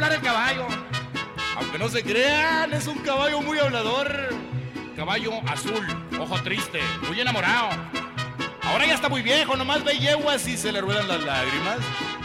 hablar el caballo. Aunque no se crean, es un caballo muy hablador. Caballo azul, ojo triste, muy enamorado. Ahora ya está muy viejo, nomás ve yeguas y se le ruedan las lágrimas.